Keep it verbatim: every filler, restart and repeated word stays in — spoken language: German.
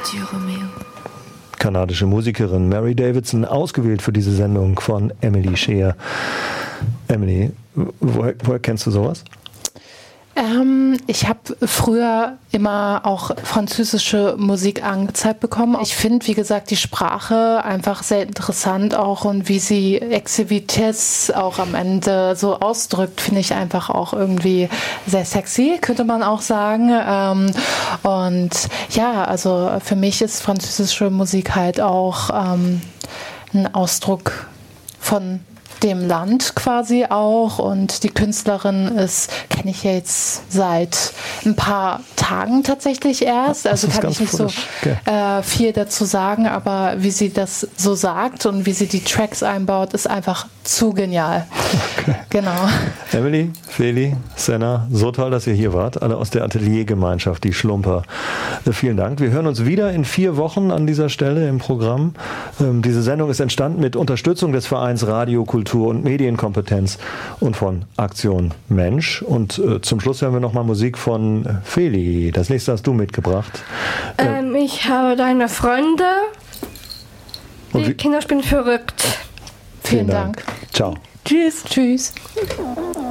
Adieu, Romeo. Kanadische Musikerin Mary Davidson, ausgewählt für diese Sendung von Emily Scheer. Emily, woher, woher kennst du sowas? Ähm, ich habe früher immer auch französische Musik angezeigt bekommen. Ich finde, wie gesagt, die Sprache einfach sehr interessant auch und wie sie Exhibites auch am Ende so ausdrückt, finde ich einfach auch irgendwie sehr sexy, könnte man auch sagen. Ähm, und ja, also für mich ist französische Musik halt auch ähm, ein Ausdruck von dem Land quasi auch, und die Künstlerin ist, kenne ich jetzt seit ein paar Tagen tatsächlich erst, also kann ich nicht so okay. äh, viel dazu sagen, aber wie sie das so sagt und wie sie die Tracks einbaut, ist einfach zu genial. Okay. Genau. Emily, Feli, Senna, so toll, dass ihr hier wart, alle aus der Ateliergemeinschaft, die Schlumper. Äh, vielen Dank. Wir hören uns wieder in vier Wochen an dieser Stelle im Programm. Ähm, diese Sendung ist entstanden mit Unterstützung des Vereins Radio, Kultur und Medienkompetenz und von Aktion Mensch. Und äh, zum Schluss hören wir nochmal Musik von Feli. Das nächste hast du mitgebracht. Ähm, äh, ich habe deine Freunde. Die Kinder spielen verrückt. Vielen, Vielen Dank. Dank. Ciao. Tschüss. Tschüss.